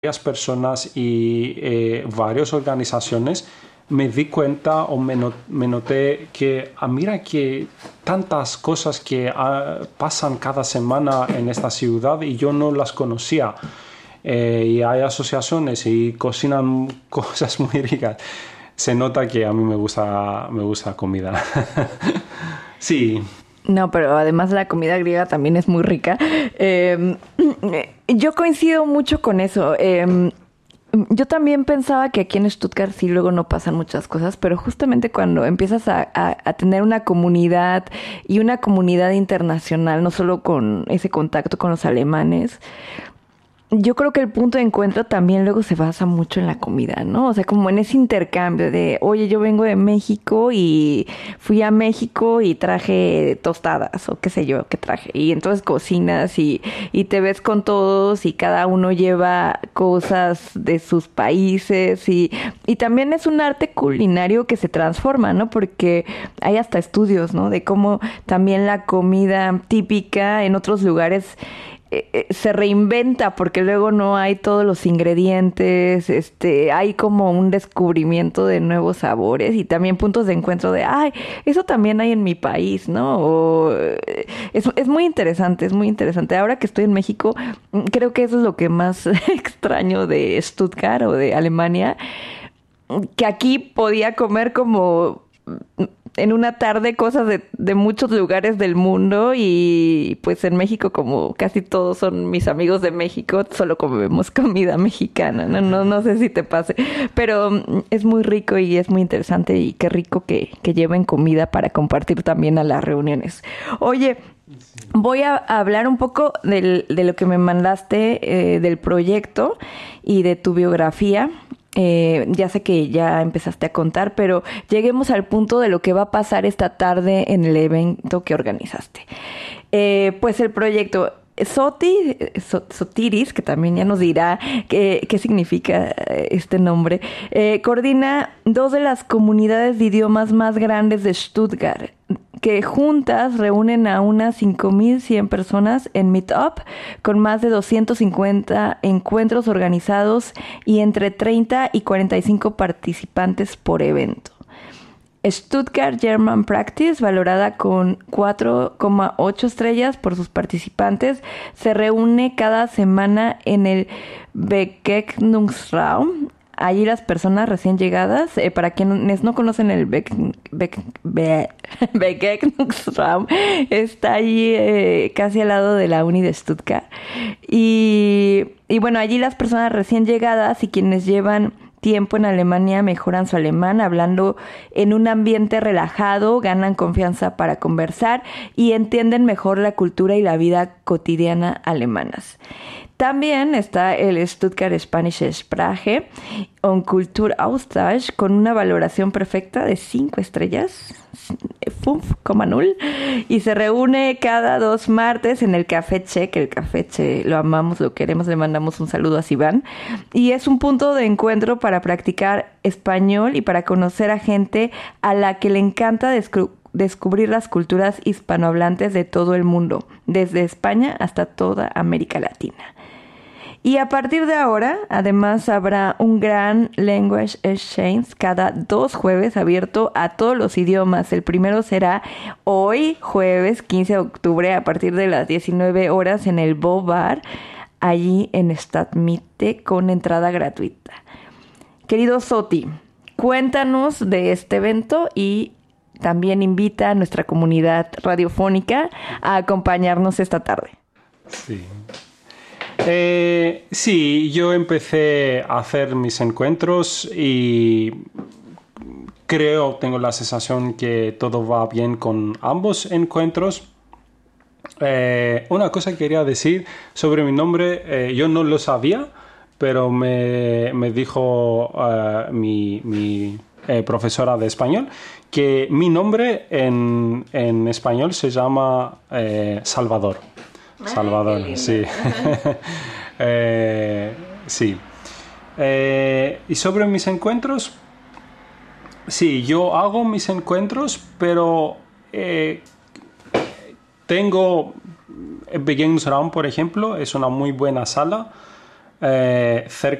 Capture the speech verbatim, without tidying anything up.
varias personas y eh, varias organizaciones, me di cuenta o me, not- me noté que, ah, mira que tantas cosas que ah, pasan cada semana en esta ciudad y yo no las conocía. Eh, y hay asociaciones y cocinan cosas muy ricas. Se nota que a mí me gusta, me gusta comida. Sí, No, pero además la comida griega también es muy rica. Eh, yo coincido mucho con eso. Eh, yo también pensaba que aquí en Stuttgart sí luego no pasan muchas cosas, pero justamente cuando empiezas a, a, a tener una comunidad y una comunidad internacional, no solo con ese contacto con los alemanes, yo creo que el punto de encuentro también luego se basa mucho en la comida, ¿no? O sea, como en ese intercambio de, oye, yo vengo de México y fui a México y traje tostadas o qué sé yo, qué traje. Y entonces cocinas y, y te ves con todos y cada uno lleva cosas de sus países y, y también es un arte culinario que se transforma, ¿no? Porque hay hasta estudios, ¿no? De cómo también la comida típica en otros lugares eh, se reinventa porque luego no hay todos los ingredientes, este, hay como un descubrimiento de nuevos sabores y también puntos de encuentro de, ay, eso también hay en mi país, ¿no? O, eh, es, es muy interesante, es muy interesante. Ahora que estoy en México, creo que eso es lo que más extraño de Stuttgart o de Alemania, que aquí podía comer como en una tarde cosas de, de muchos lugares del mundo y pues en México como casi todos son mis amigos de México, solo comemos comida mexicana, no, no, no sé si te pase, pero mm, es muy rico y es muy interesante y qué rico que, que lleven comida para compartir también a las reuniones. Oye, voy a hablar un poco del, de lo que me mandaste, eh, del proyecto y de tu biografía. Eh, ya sé que ya empezaste a contar, pero lleguemos al punto de lo que va a pasar esta tarde en el evento que organizaste. Eh, pues el proyecto Soti, So- Sotiris, que también ya nos dirá qué, qué significa eh, este nombre, eh, coordina dos de las comunidades de idiomas más grandes de Stuttgart, que juntas reúnen a unas cinco mil cien personas en Meetup, con más de doscientos cincuenta encuentros organizados y entre treinta y cuarenta y cinco participantes por evento. Stuttgart German Practice, valorada con cuatro coma ocho estrellas por sus participantes, se reúne cada semana en el Begegnungsraum. Allí las personas recién llegadas, eh, para quienes no conocen el Be Be Be Begegnungsraum, está allí eh, casi al lado de la Uni de Stuttgart. Y, y bueno, allí las personas recién llegadas y quienes llevan tiempo en Alemania mejoran su alemán hablando en un ambiente relajado, ganan confianza para conversar y entienden mejor la cultura y la vida cotidiana alemanas. También está el Stuttgart Spanische Sprache und Kulturaustausch con una valoración perfecta de cinco estrellas, cinco coma cero, y se reúne cada dos martes en el Café Che, que el Café Che lo amamos, lo queremos, le mandamos un saludo a Sivan, y es un punto de encuentro para practicar español y para conocer a gente a la que le encanta descubrir descubrir las culturas hispanohablantes de todo el mundo, desde España hasta toda América Latina. Y a partir de ahora, además habrá un gran Language Exchange cada dos jueves abierto a todos los idiomas. El primero será hoy, jueves quince de octubre, a partir de las diecinueve horas en el Bo Bar, allí en Stadtmitte, con entrada gratuita. Querido Soti, cuéntanos de este evento y también invita a nuestra comunidad radiofónica a acompañarnos esta tarde. sí. Eh, sí, yo empecé a hacer mis encuentros y creo, tengo la sensación que todo va bien con ambos encuentros. Eh, una cosa que quería decir sobre mi nombre, eh, yo no lo sabía, pero me, me dijo uh, mi, mi eh, profesora de español que mi nombre en, en español se llama eh, Salvador. Salvador, Ay, sí. eh, sí. Eh, y sobre mis encuentros, sí, yo hago mis encuentros, pero eh, tengo Begegnungsraum, por ejemplo, es una muy buena sala eh,